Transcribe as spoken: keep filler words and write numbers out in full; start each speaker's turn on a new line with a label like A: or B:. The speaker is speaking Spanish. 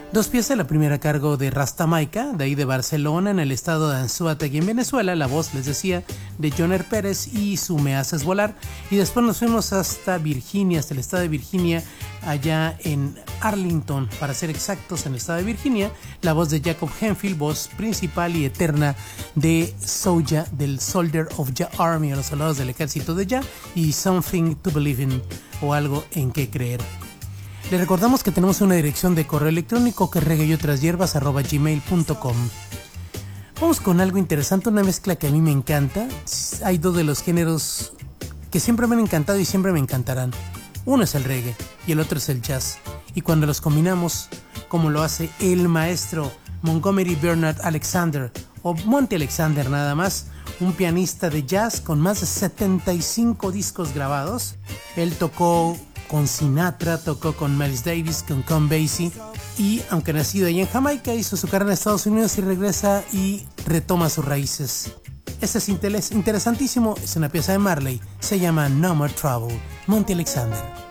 A: Dos piezas, la primera a cargo de Rastamaica, de ahí de Barcelona, en el estado de Anzoátegui, en Venezuela. La voz, les decía, de Joner Pérez y su Me Haces Volar. Y después nos fuimos hasta Virginia, hasta el estado de Virginia, allá en Arlington, para ser exactos, en el estado de Virginia. La voz de Jacob Henfield, voz principal y eterna de Soja, del Soldier of Jah Army, a los soldados del ejército de Jah, y Something to Believe in, o algo en que creer. Le recordamos que tenemos una dirección de correo electrónico, que es reggae y otras hierbas arroba gmail punto com. Vamos con algo interesante, una mezcla que a mí me encanta. Hay dos de los géneros que siempre me han encantado y siempre me encantarán. Uno es el reggae y el otro es el jazz. Y cuando los combinamos, como lo hace el maestro Montgomery Bernard Alexander, o Monty Alexander nada más, un pianista de jazz con más de setenta y cinco discos grabados. Él tocó con Sinatra, tocó con Miles Davis, con Count Basie, y aunque nacido allá en Jamaica, hizo su carrera en Estados Unidos y regresa y retoma sus raíces. Este es interesantísimo, es una pieza de Marley, se llama No More Trouble, Monty Alexander.